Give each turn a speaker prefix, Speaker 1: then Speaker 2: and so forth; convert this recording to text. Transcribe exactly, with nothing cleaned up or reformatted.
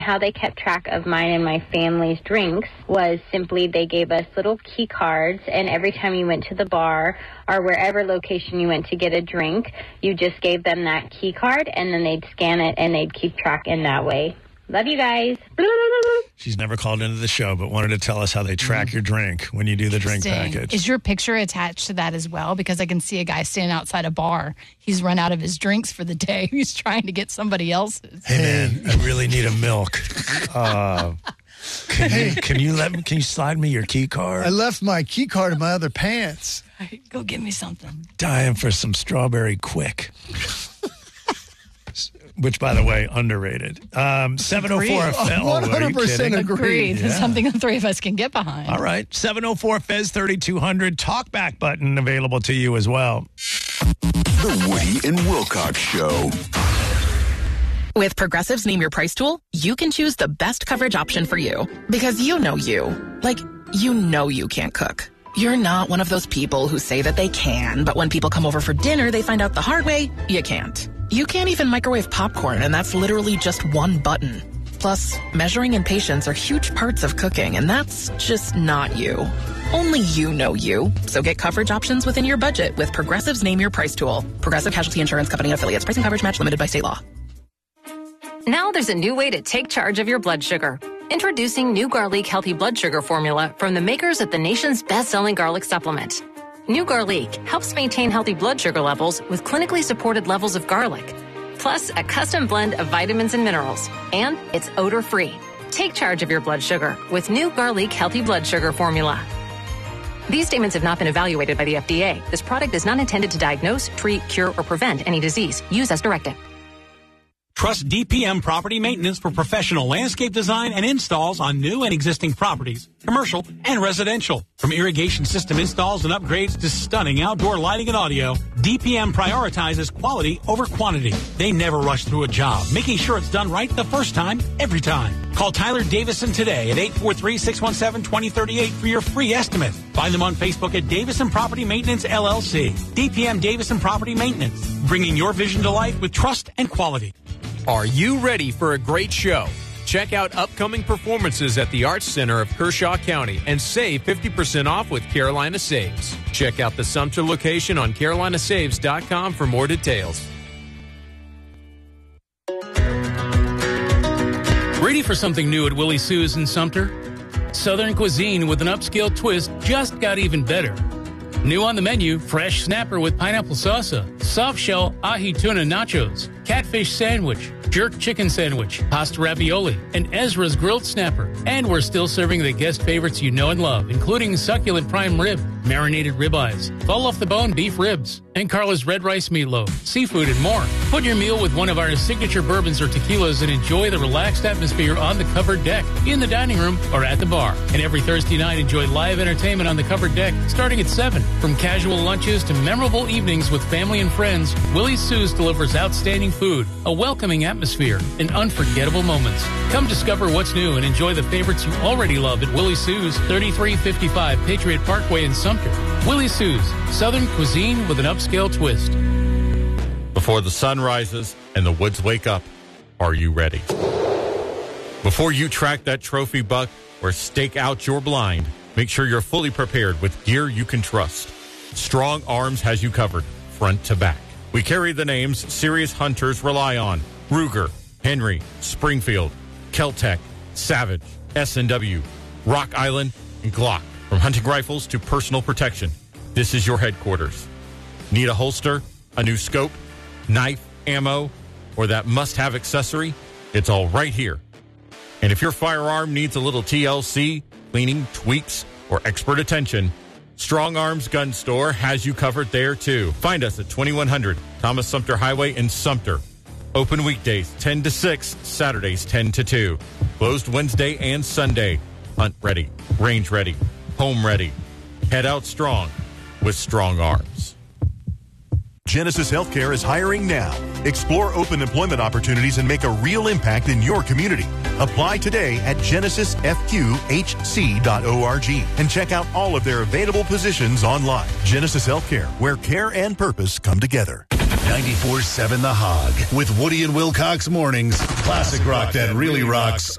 Speaker 1: How they kept track of mine and my family's drinks was simply they gave us little key cards, and every time you went to the bar or wherever location you went to get a drink, you just gave them that key card, and then they'd scan it, and they'd keep track in that way. Love you guys.
Speaker 2: She's never called into the show, but wanted to tell us how they track mm. your drink when you do the drink package.
Speaker 3: Is your picture attached to that as well? Because I can see a guy standing outside a bar. He's run out of his drinks for the day. He's trying to get somebody else's.
Speaker 2: Hey, man, I really need a milk. Uh, can, you, can you let me? Can you slide me your key card?
Speaker 4: I left my key card in my other pants.
Speaker 3: All right, go get me something.
Speaker 2: Dying for some strawberry quick. Which, by the way, underrated. Um, seven oh four F E Z.
Speaker 4: one hundred percent
Speaker 3: agreed.
Speaker 2: Yeah.
Speaker 3: It's something the three of us can get behind.
Speaker 2: All right. seven oh four F E Z thirty-two hundred. Talkback button available to you as well.
Speaker 5: The Woody and Wilcox Show.
Speaker 6: With Progressive's Name Your Price tool, you can choose the best coverage option for you. Because you know you. Like, you know you can't cook. You're not one of those people who say that they can, but when people come over for dinner, they find out the hard way, you can't. You can't even microwave popcorn, and that's literally just one button. Plus, measuring and patience are huge parts of cooking, and that's just not you. Only you know you. So get coverage options within your budget with Progressive's Name Your Price tool. Progressive Casualty Insurance Company and Affiliates. Price and coverage match limited by state law.
Speaker 7: Now there's a new way to take charge of your blood sugar. Introducing new Garlic Healthy Blood Sugar Formula from the makers of the nation's best-selling garlic supplement. New Garlic helps maintain healthy blood sugar levels with clinically supported levels of garlic, plus a custom blend of vitamins and minerals, and it's odor-free. Take charge of your blood sugar with new Garlic Healthy Blood Sugar Formula. These statements have not been evaluated by the F D A. This product is not intended to diagnose, treat, cure, or prevent any disease. Use as directed.
Speaker 8: Trust D P M Property Maintenance for professional landscape design and installs on new and existing properties, commercial and residential. From irrigation system installs and upgrades to stunning outdoor lighting and audio, D P M prioritizes quality over quantity. They never rush through a job, making sure it's done right the first time, every time. Call Tyler Davison today at eight four three, six one seven, two zero three eight for your free estimate. Find them on Facebook at Davison Property Maintenance, L L C. D P M Davison Property Maintenance, bringing your vision to life with trust and quality.
Speaker 9: Are you ready for a great show? Check out upcoming performances at the Arts Center of Kershaw County and save fifty percent off with Carolina Saves. Check out the Sumter location on carolina saves dot com for more details.
Speaker 10: Ready for something new at Willie Sue's in Sumter? Southern cuisine with an upscale twist just got even better. New on the menu, fresh snapper with pineapple salsa, soft shell ahi tuna nachos, catfish sandwich, jerk chicken sandwich, pasta ravioli, and Ezra's grilled snapper. And we're still serving the guest favorites you know and love, including succulent prime rib, marinated ribeyes, fall off the bone beef ribs, and Carla's red rice meatloaf, seafood, and more. Put your meal with one of our signature bourbons or tequilas and enjoy the relaxed atmosphere on the covered deck, in the dining room, or at the bar. And every Thursday night, enjoy live entertainment on the covered deck starting at seven. From casual lunches to memorable evenings with family and friends, Willie Sue's delivers outstanding food, a welcoming atmosphere, and unforgettable moments. Come discover what's new and enjoy the favorites you already love at Willie Sue's, thirty-three fifty-five Patriot Parkway in Sumter. Willie Sue's, Southern cuisine with an upscale twist.
Speaker 11: Before the sun rises and the woods wake up, are you ready? Before you track that trophy buck or stake out your blind, make sure you're fully prepared with gear you can trust. Strong Arms has you covered, front to back. We carry the names serious hunters rely on: Ruger, Henry, Springfield, Keltec, Savage, S and W, Rock Island, and Glock. From hunting rifles to personal protection, this is your headquarters. Need a holster, a new scope, knife, ammo, or that must-have accessory? It's all right here. And if your firearm needs a little T L C, cleaning, tweaks, or expert attention, Strong Arms Gun Store has you covered there, too. Find us at twenty-one hundred Thomas Sumter Highway in Sumter. Open weekdays ten to six, Saturdays ten to two. Closed Wednesday and Sunday. Hunt ready, range ready, home ready. Head out strong with Strong Arms.
Speaker 12: Genesis Healthcare is hiring now. Explore open employment opportunities and make a real impact in your community. Apply today at genesis f q h c dot org and check out all of their available positions online. Genesis Healthcare, where care and purpose come together.
Speaker 13: ninety-four point seven The Hog with Woody and Wilcox mornings. Classic rock that really rocks.